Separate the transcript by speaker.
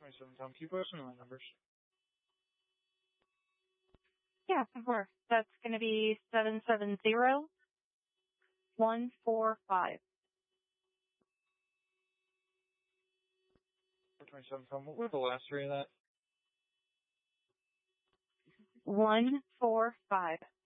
Speaker 1: 27 Tom, keep posting my numbers.
Speaker 2: Yeah, of course. That's going to be 770145.
Speaker 1: 27 Tom, what was the last three of that?
Speaker 2: 145.